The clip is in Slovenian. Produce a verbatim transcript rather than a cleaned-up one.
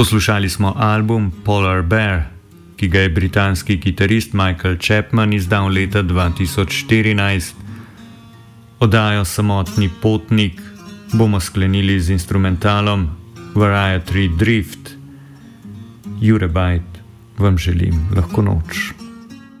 Poslušali smo album Polar Bear, ki ga je britanski kitarist Michael Chapman izdal leta dva tisoč štirinajst. Oddajo Samotni potnik bomo sklenili z instrumentalom Variatory Drift. Jure Bajt vam želim lahko noč.